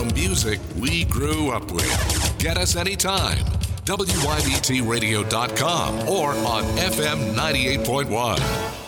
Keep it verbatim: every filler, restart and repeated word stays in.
the music we grew up with. Get us anytime. W Y B T radio dot com or on F M ninety-eight point one.